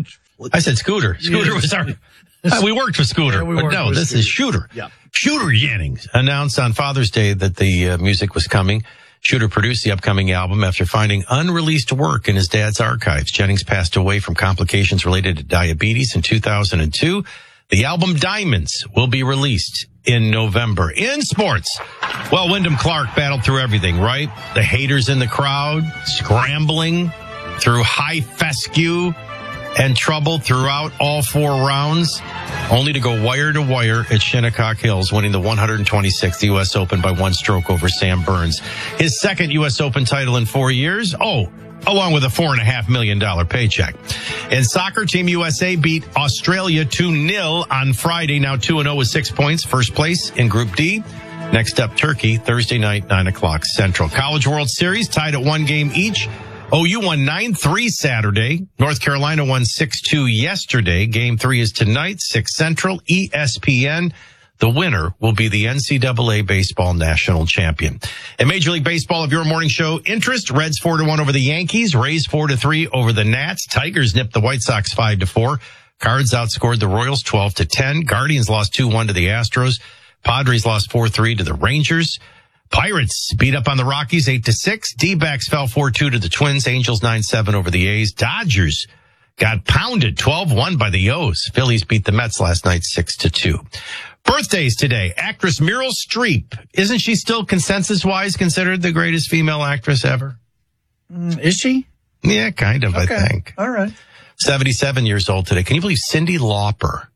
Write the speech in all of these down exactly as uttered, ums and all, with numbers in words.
I said Scooter. Scooter was our... We worked with Scooter, Yeah, we but worked no, with this Scooter. is Shooter. Yeah. Shooter Jennings announced on Father's Day that the uh, music was coming. Shooter produced the upcoming album after finding unreleased work in his dad's archives. Jennings passed away from complications related to diabetes in two thousand two. The album Diamonds will be released in November. In sports, well, Wyndham Clark battled through everything, right? The haters in the crowd, scrambling through high fescue and trouble throughout all four rounds, only to go wire to wire at Shinnecock Hills, winning the one hundred twenty-sixth U S Open by one stroke over Sam Burns. His second U S Open title in four years. Oh, along with a four and a half million dollar paycheck. In soccer, Team U S A beat Australia two nil on Friday. Now two and oh with six points, first place in Group D. Next up, Turkey, Thursday night, nine o'clock Central. College World Series tied at one game each. O U won nine three Saturday. North Carolina won six two yesterday. Game three is tonight, six Central, E S P N. The winner will be the N C double A baseball national champion. In Major League Baseball, of your morning show interest, Reds four to one over the Yankees, Rays four to three over the Nats, Tigers nipped the White Sox five to four, Cards outscored the Royals twelve to ten, Guardians lost two one to the Astros, Padres lost four three to the Rangers, Pirates beat up on the Rockies eight to six, D-backs fell four two to the Twins, Angels nine seven over the A's, Dodgers got pounded twelve one by the O's, Phillies beat the Mets last night six to two. Birthdays today. Actress Meryl Streep. Isn't she still consensus-wise considered the greatest female actress ever? Mm, is she? Yeah, kind of, Okay. I think. All right. seventy-seven years old today. Can you believe Cyndi Lauper?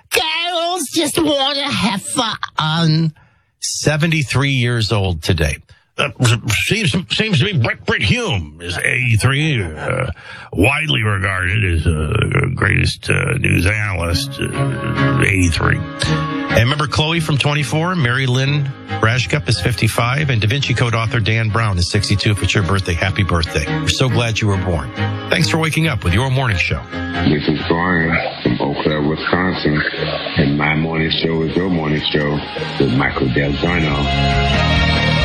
Girls just want to have fun. seventy-three years old today. Uh, seems, seems to be Britt, Britt Hume is eighty-three, uh, widely regarded as the uh, greatest uh, news analyst, uh, eighty-three. And remember Chloe from twenty-four, Mary Lynn Rashkup is fifty-five, and Da Vinci Code author Dan Brown is sixty-two. If it's your birthday, happy birthday. We're so glad you were born. Thanks for waking up with your morning show. This is Brian from Eau Claire, Wisconsin, and my morning show is your morning show with Michael Del Giorno.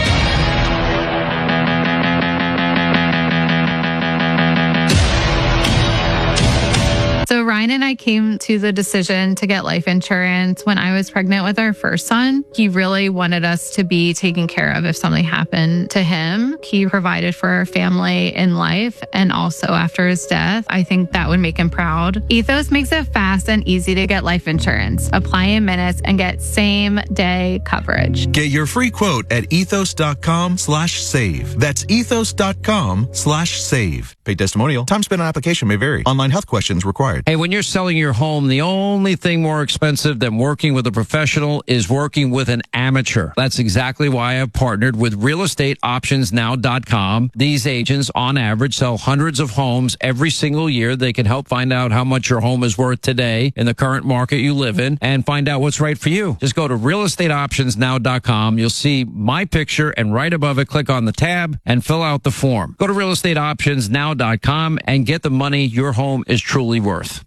So Ryan and I came to the decision to get life insurance when I was pregnant with our first son. He really wanted us to be taken care of if something happened to him. He provided for our family in life and also after his death. I think that would make him proud. Ethos makes it fast and easy to get life insurance. Apply in minutes and get same day coverage. Get your free quote at ethos.com slash save. That's ethos.com slash save. Paid testimonial. Time spent on application may vary. Online health questions required. Hey, when you're selling your home, the only thing more expensive than working with a professional is working with an amateur. That's exactly why I've partnered with real estate options now dot com. These agents, on average, sell hundreds of homes every single year. They can help find out how much your home is worth today in the current market you live in and find out what's right for you. Just go to real estate options now dot com. You'll see my picture, and right above it, click on the tab and fill out the form. Go to real estate options now dot com and get the money your home is truly worth.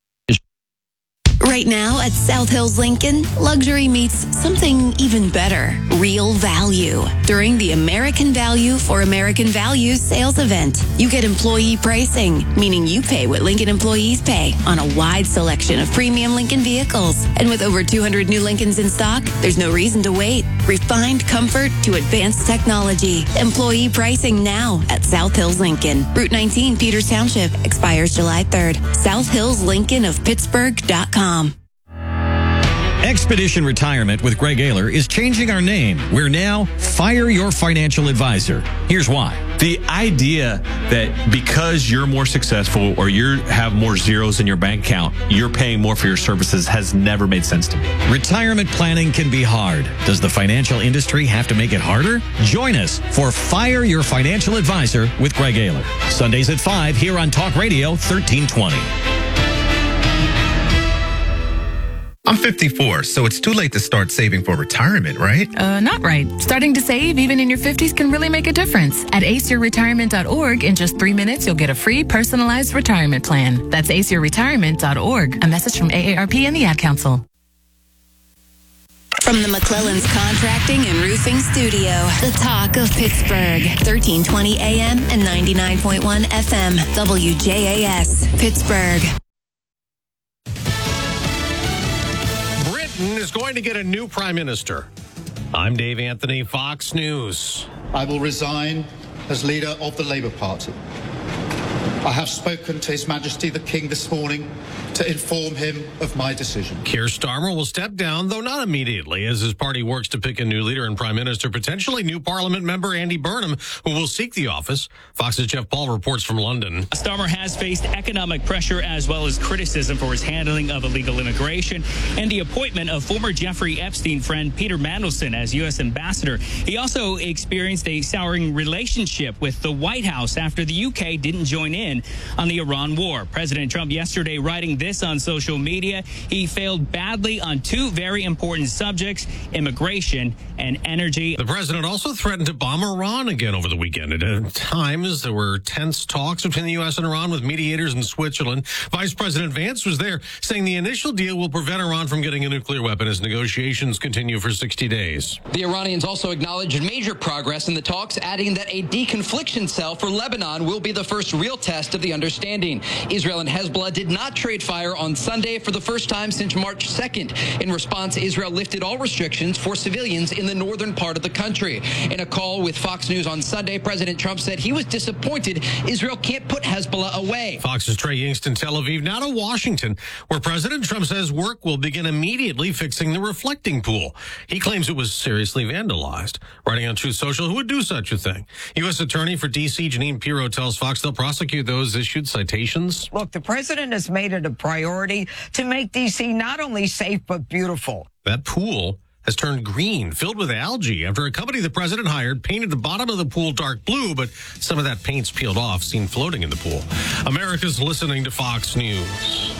Right now at South Hills Lincoln, luxury meets something even better, real value. During the American Value for American Values sales event, you get employee pricing, meaning you pay what Lincoln employees pay on a wide selection of premium Lincoln vehicles. And with over two hundred new Lincolns in stock, there's no reason to wait. Refined comfort to advanced technology. Employee pricing now at South Hills Lincoln. Route nineteen, Peters Township, expires July third. South Hills Lincoln of Pittsburgh dot com. Expedition Retirement with Greg Ayler is changing our name. We're now Fire Your Financial Advisor. Here's why. The idea that because you're more successful or you have more zeros in your bank account, you're paying more for your services has never made sense to me. Retirement planning can be hard. Does the financial industry have to make it harder? Join us for Fire Your Financial Advisor with Greg Ayler. Sundays at five here on Talk Radio thirteen twenty. I'm fifty-four, so it's too late to start saving for retirement, right? Uh, not right. Starting to save even in your fifties can really make a difference. At ace your retirement dot org, in just three minutes, you'll get a free personalized retirement plan. That's ace your retirement dot org. A message from A A R P and the Ad Council. From the McClellan's Contracting and Roofing Studio, the talk of Pittsburgh, thirteen twenty A M and ninety-nine point one F M, W J A S, Pittsburgh. Britain is going to get a new prime minister. I'm Dave Anthony, Fox News. I will resign as leader of the Labour Party. I have spoken to His Majesty the King this morning to inform him of my decision. Keir Starmer will step down, though not immediately, as his party works to pick a new leader and prime minister, potentially new parliament member Andy Burnham, who will seek the office. Fox's Jeff Paul reports from London. Starmer has faced economic pressure as well as criticism for his handling of illegal immigration and the appointment of former Jeffrey Epstein friend Peter Mandelson as U S ambassador. He also experienced a souring relationship with the White House after the U K didn't join in on the Iran war. President Trump yesterday writing this on social media. He failed badly on two very important subjects, immigration and energy. The president also threatened to bomb Iran again over the weekend. At times, there were tense talks between the U S and Iran with mediators in Switzerland. Vice President Vance was there, saying the initial deal will prevent Iran from getting a nuclear weapon as negotiations continue for sixty days. The Iranians also acknowledged major progress in the talks, adding that a deconfliction cell for Lebanon will be the first real test of the understanding. Israel and Hezbollah did not trade fire on Sunday for the first time since March second. In response, Israel lifted all restrictions for civilians in the northern part of the country. In a call with Fox News on Sunday, President Trump said he was disappointed Israel can't put Hezbollah away. Fox's Trey Yingst in Tel Aviv, now to Washington, where President Trump says work will begin immediately fixing the reflecting pool. He claims it was seriously vandalized. Writing on Truth Social, who would do such a thing? U S Attorney for D C Janine Pirro tells Fox they'll prosecute those issued citations. Look, the president has made it a priority to make D C not only safe but beautiful. That pool has turned green, filled with algae, after a company the president hired painted the bottom of the pool dark blue, but some of that paint's peeled off, seen floating in the pool. America's listening to Fox News.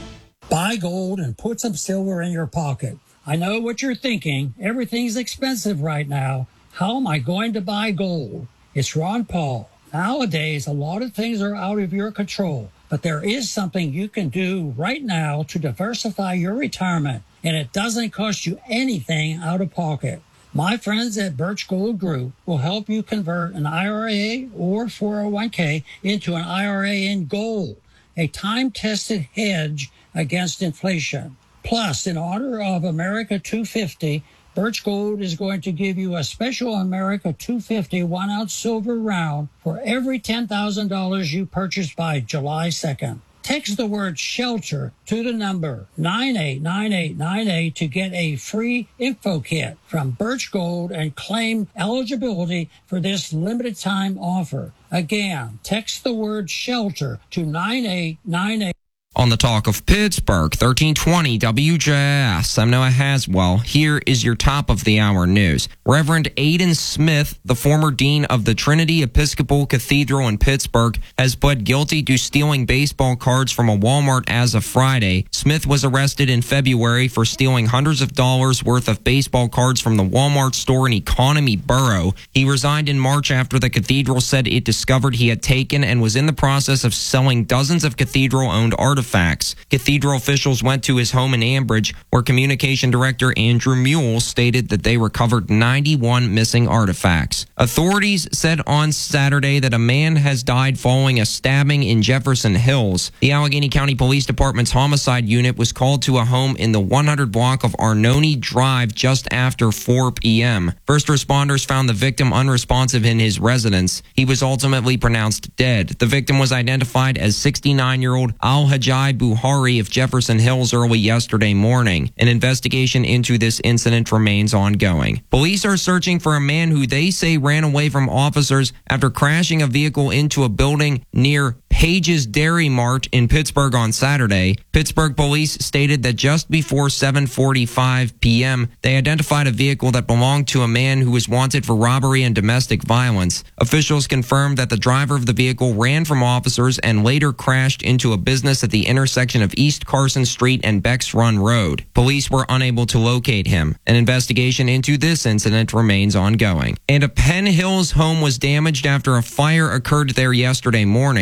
Buy gold and put some silver in your pocket. I know what you're thinking. Everything's expensive right now. How am I going to buy gold? It's Ron Paul. Nowadays, a lot of things are out of your control, but there is something you can do right now to diversify your retirement, and it doesn't cost you anything out of pocket. My friends at Birch Gold Group will help you convert an I R A or four oh one k into an I R A in gold, a time-tested hedge against inflation. Plus, in honor of America two fifty, Birch Gold is going to give you a special America two fifty one-ounce silver round for every ten thousand dollars you purchase by July second. Text the word SHELTER to the number nine eight nine eight nine eight to get a free info kit from Birch Gold and claim eligibility for this limited time offer. Again, text the word SHELTER to nine eight nine eight. On the talk of Pittsburgh, thirteen twenty W J S. I'm Noah Haswell. Here is your top of the hour news. Reverend Aidan Smith, the former dean of the Trinity Episcopal Cathedral in Pittsburgh, has pled guilty to stealing baseball cards from a Walmart as of Friday. Smith was arrested in February for stealing hundreds of dollars worth of baseball cards from the Walmart store in Economy Borough. He resigned in March after the cathedral said it discovered he had taken and was in the process of selling dozens of cathedral-owned artifacts. Facts. Cathedral officials went to his home in Ambridge, where communication director Andrew Mule stated that they recovered ninety-one missing artifacts. Authorities said on Saturday that a man has died following a stabbing in Jefferson Hills. The Allegheny County Police Department's homicide unit was called to a home in the one hundred block of Arnone Drive just after four p.m. First responders found the victim unresponsive in his residence. He was ultimately pronounced dead. The victim was identified as sixty-nine-year-old Al-Hajjaj Buhari of Jefferson Hills early yesterday morning. An investigation into this incident remains ongoing. Police are searching for a man who they say ran away from officers after crashing a vehicle into a building near Page's Dairy Mart in Pittsburgh on Saturday. Pittsburgh police stated that just before seven forty-five p.m., they identified a vehicle that belonged to a man who was wanted for robbery and domestic violence. Officials confirmed that the driver of the vehicle ran from officers and later crashed into a business at the intersection of East Carson Street and Becks Run Road. Police were unable to locate him. An investigation into this incident remains ongoing. And a Penn Hills home was damaged after a fire occurred there yesterday morning. First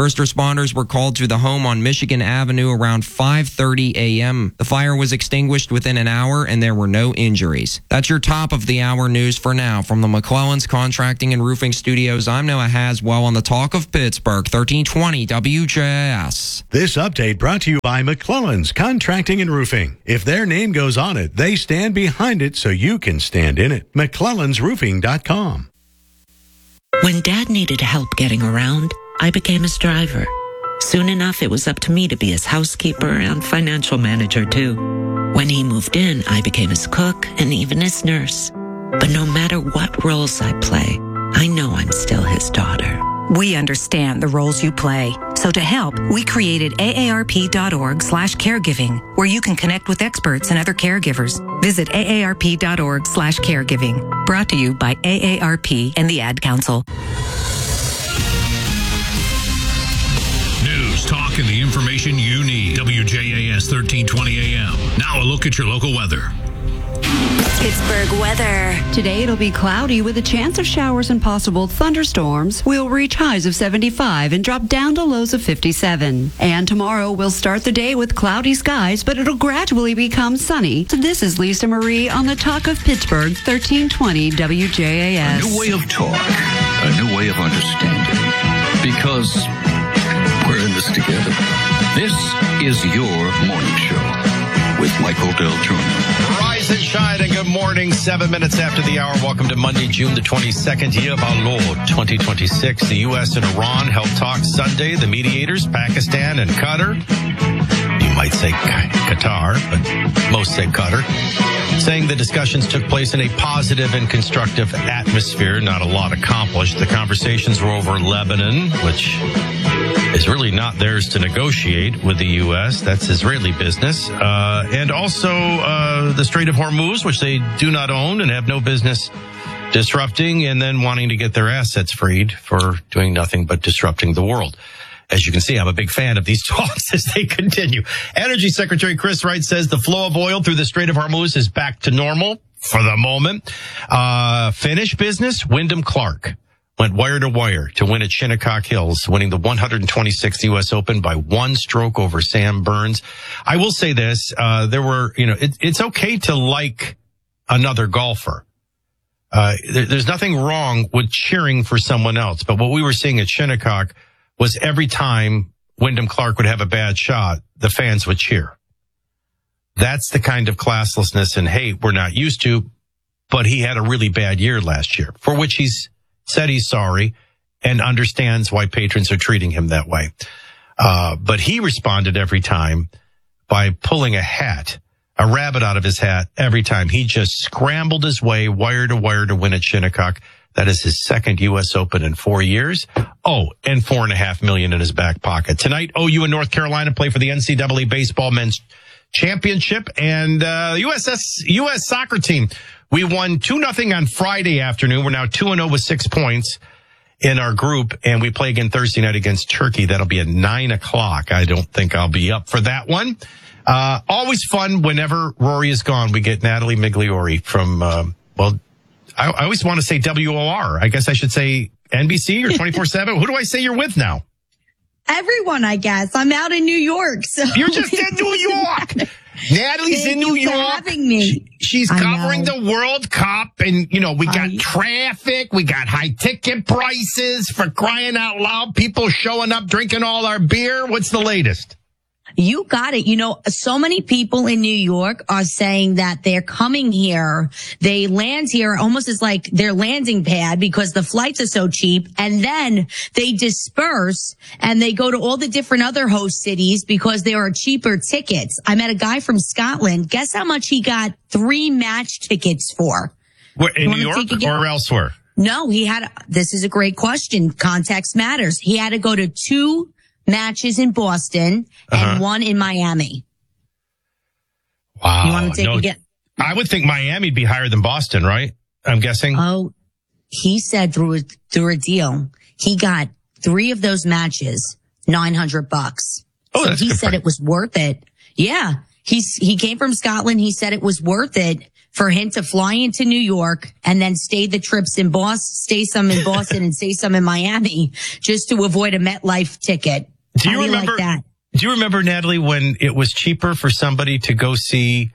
First responders were called to the home on Michigan Avenue around five thirty a.m. The fire was extinguished within an hour and there were no injuries. That's your top of the hour news for now. From the McClellan's Contracting and Roofing Studios, I'm Noah Haswell on the Talk of Pittsburgh, thirteen twenty W J S. This update brought to you by McClellan's Contracting and Roofing. If their name goes on it, they stand behind it so you can stand in it. McClellans Roofing dot com. When Dad needed help getting around, I became his driver. Soon enough, it was up to me to be his housekeeper and financial manager, too. When he moved in, I became his cook and even his nurse. But no matter what roles I play, I know I'm still his daughter. We understand the roles you play. So to help, we created A A R P dot org slash caregiving, where you can connect with experts and other caregivers. Visit A A R P dot org slash caregiving. Brought to you by A A R P and the Ad Council. News, talk, and the information you need. W J A S thirteen twenty A M. Now a look at your local weather. Pittsburgh weather. Today it'll be cloudy with a chance of showers and possible thunderstorms. We'll reach highs of seventy-five and drop down to lows of fifty-seven. And tomorrow we'll start the day with cloudy skies, but it'll gradually become sunny. So this is Lisa Marie on the Talk of Pittsburgh, thirteen twenty W J A S. A new way of talk, a new way of understanding. Because we're in this together. This is your morning show with Michael Del Turno. Rise and shine and good morning. Seven minutes after the hour. Welcome to Monday, June the twenty-second, year of our Lord, twenty twenty-six. The U S and Iran held talks Sunday. The mediators, Pakistan and Qatar. You might say Qatar, but most say Qatar. Saying the discussions took place in a positive and constructive atmosphere. Not a lot accomplished. The conversations were over Lebanon, which is really not theirs to negotiate with the U S. That's Israeli business. Uh, and also uh, the Strait of Hormuz, which they do not own and have no business disrupting, and then wanting to get their assets freed for doing nothing but disrupting the world. As you can see, I'm a big fan of these talks as they continue. Energy Secretary Chris Wright says the flow of oil through the Strait of Hormuz is back to normal for the moment. Uh, Finnish business, Wyndham Clark went wire to wire to win at Shinnecock Hills, winning the one hundred twenty-sixth U S Open by one stroke over Sam Burns. I will say this, uh, there were, you know, it, it's okay to like another golfer. Uh, there, there's nothing wrong with cheering for someone else. But what we were seeing at Shinnecock was every time Wyndham Clark would have a bad shot, the fans would cheer. That's the kind of classlessness and hate we're not used to. But he had a really bad year last year, for which he's said he's sorry and understands why patrons are treating him that way. Uh, but he responded every time by pulling a hat, a rabbit out of his hat every time. He just scrambled his way wire to wire to win at Shinnecock. That is his second U S Open in four years. Oh, and four and a half million in his back pocket. Tonight, O U and North Carolina play for the N C double A baseball men's championship, and uh, U S S U S soccer team. We won two nothing on Friday afternoon. We're now two and oh with six points in our group, and we play again Thursday night against Turkey. That'll be at nine o'clock. I don't think I'll be up for that one. Uh, always fun whenever Rory is gone. We get Natalie Migliori from, uh, well, I, I always want to say W O R. I guess I should say N B C or twenty-four seven. Who do I say you're with now? Everyone, I guess. I'm out in New York. So you're just in New York. Natalie's Thank in New you York. For having me. She, she's covering the World Cup, and you know we got I, traffic, we got high ticket prices, for crying out loud. People showing up, drinking all our beer. What's the latest? You got it. You know, so many people in New York are saying that they're coming here. They land here almost as like their landing pad because the flights are so cheap. And then they disperse and they go to all the different other host cities because there are cheaper tickets. I met a guy from Scotland. Guess how much he got three match tickets for? Where, in New York or elsewhere? No, he had, this is a great question. Context matters. He had to go to two matches in Boston and uh-huh. one in Miami. Wow. You want to take no, again? I would think Miami'd be higher than Boston, right? I'm guessing. Oh, he said through a, through a deal, he got three of those matches, nine hundred bucks. Oh, so that's he good said for- it was worth it. Yeah. He's, he came from Scotland. He said it was worth it for him to fly into New York and then stay the trips in Boston, stay some in Boston and stay some in Miami just to avoid a MetLife ticket. Do you How do you remember like that? Do you remember, Natalie, when it was cheaper for somebody to go see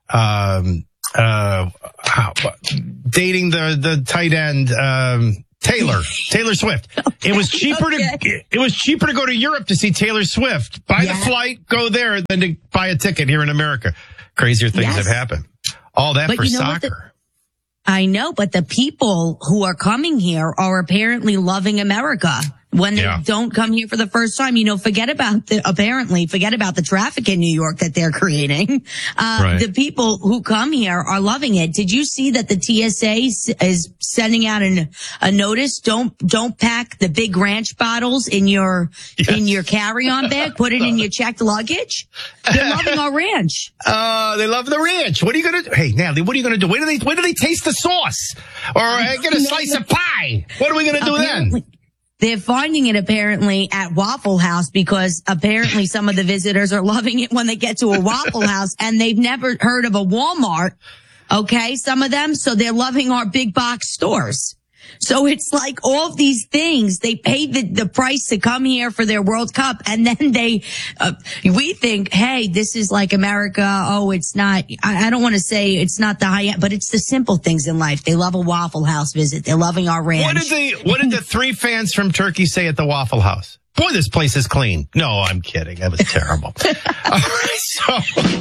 um uh how, dating the the tight end um Taylor, Taylor Swift. Okay, it was cheaper okay. to it was cheaper to go to Europe to see Taylor Swift. Buy yeah. the flight, go there, than to buy a ticket here in America. Crazier things yes. have happened. All that but for you know soccer. The, I know, but the people who are coming here are apparently loving America. When they yeah. don't come here for the first time, you know, forget about the, apparently, forget about the traffic in New York that they're creating. Uh, right. The people who come here are loving it. Did you see that the T S A is sending out an, a notice? Don't, don't pack the big ranch bottles in your, yes. in your carry-on bag. Put it in your checked luggage. They're loving our ranch. Uh, they love the ranch. What are you going to do? Hey, Natalie, what are you going to do? When do they, when do they taste the sauce? Or uh, get a slice of pie? What are we going to do apparently, then? They're finding it apparently at Waffle House because apparently some of the visitors are loving it when they get to a Waffle House and they've never heard of a Walmart. Okay. Some of them. So they're loving our big box stores. So it's like all of these things, they paid the, the price to come here for their World Cup. And then they, uh, we think, hey, this is like America. Oh, it's not, I, I don't want to say it's not the high end, but it's the simple things in life. They love a Waffle House visit. They're loving our ranch. What did the, what did the three fans from Turkey say at the Waffle House? Boy, this place is clean. No, I'm kidding. That was terrible. All right, so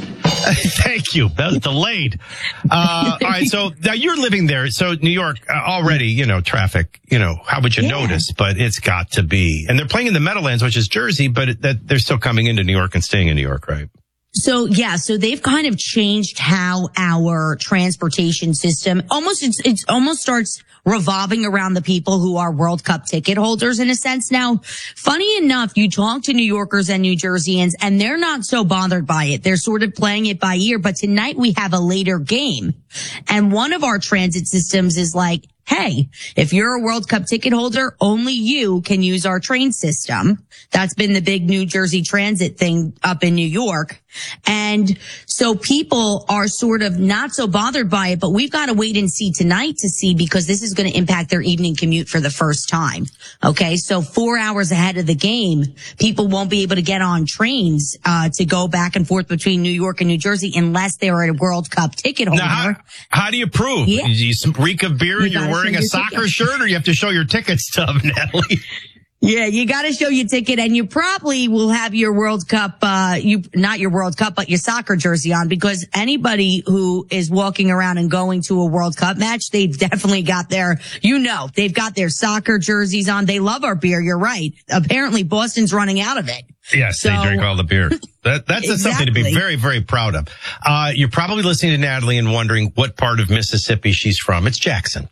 thank you. That was delayed. Uh, all right, so now you're living there. So New York uh, already, you know, traffic, you know, how would you yeah. notice? But it's got to be. And they're playing in the Meadowlands, which is Jersey, but it, that they're still coming into New York and staying in New York, right? So, yeah, so they've kind of changed how our transportation system almost, it's, it's almost starts revolving around the people who are World Cup ticket holders in a sense. Now, funny enough, you talk to New Yorkers and New Jerseyans and they're not so bothered by it. They're sort of playing it by ear, but tonight we have a later game. And one of our transit systems is like, hey, if you're a World Cup ticket holder, only you can use our train system. That's been the big New Jersey Transit thing up in New York. And so people are sort of not so bothered by it, but we've got to wait and see tonight to see because this is going to impact their evening commute for the first time. Okay. So four hours ahead of the game, people won't be able to get on trains, uh, to go back and forth between New York and New Jersey unless they're a World Cup ticket holder. Now, how, how do you prove? Yeah. You reek of beer and you you're wearing a soccer ticket. shirt, or you have to show your ticket stub, Natalie? Yeah, you got to show your ticket, and you probably will have your World Cup, uh, you not your World Cup, but your soccer jersey on, because anybody who is walking around and going to a World Cup match, they've definitely got their, you know, they've got their soccer jerseys on. They love our beer. You're right. Apparently, Boston's running out of it. Yes, so, they drink all the beer. That, that's exactly. something to be very, very proud of. Uh, you're probably listening to Natalie and wondering what part of Mississippi she's from. It's Jackson.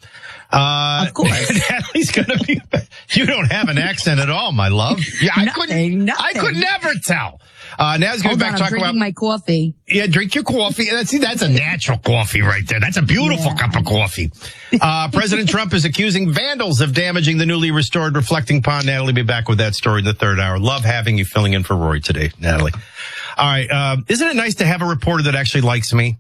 Uh, of course. Natalie's gonna be, you don't have an accent at all, my love. Yeah, I nothing, couldn't, nothing. I could never tell. Uh, Natalie's gonna Hold be back on, talking I'm about my coffee. Yeah, drink your coffee. That's, see, that's a natural coffee right there. That's a beautiful yeah. cup of coffee. Uh, President Trump is accusing vandals of damaging the newly restored reflecting pond. Natalie will be back with that story in the third hour. Love having you filling in for Rory today, Natalie. All right. Um, isn't it nice to have a reporter that actually likes me?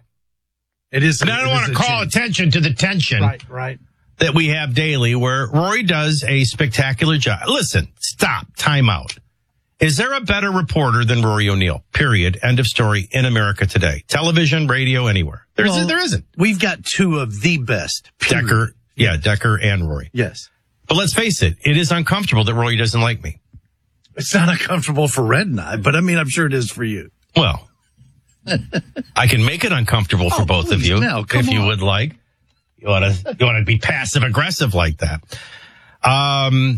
It is. And I don't want to call change. attention to the tension. Right, right. That we have daily where Rory does a spectacular job. Listen, stop, time out. Is there a better reporter than Rory O'Neill? Period. End of story in America today. Television, radio, anywhere. There's, well, there isn't. We've got two of the best. Period. Decker, yeah, Decker and Rory. Yes. But let's face it, it is uncomfortable that Rory doesn't like me. It's not uncomfortable for Red and I, but I mean, I'm sure it is for you. Well, I can make it uncomfortable for oh, both please, of you no, if you on. would like. You want to, you want to be passive aggressive like that. Um,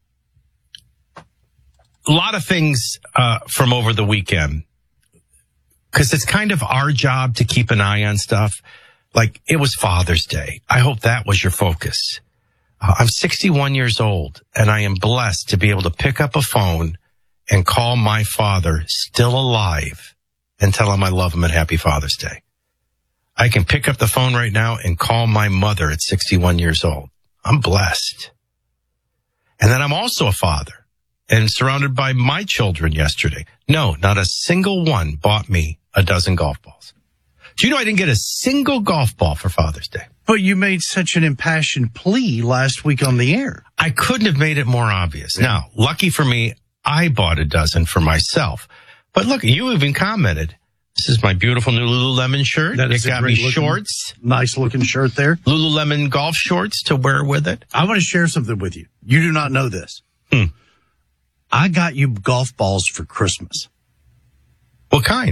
a lot of things, uh, from over the weekend, because it's kind of our job to keep an eye on stuff. Like, it was Father's Day. I hope that was your focus. Uh, I'm sixty-one years old and I am blessed to be able to pick up a phone and call my father still alive and tell him I love him and happy Father's Day. I can pick up the phone right now and call my mother at sixty-one years old. I'm blessed. And then I'm also a father and surrounded by my children yesterday. No, not a single one bought me a dozen golf balls. Do you know I didn't get a single golf ball for Father's Day? But you made such an impassioned plea last week on the air. I couldn't have made it more obvious. Yeah. Now, lucky for me, I bought a dozen for myself. But look, you even commented. This is my beautiful new Lululemon shirt. That is it got me looking, shorts. Nice looking shirt there. Lululemon golf shorts to wear with it. I want to share something with you. You do not know this. Hmm. I got you golf balls for Christmas. What kind?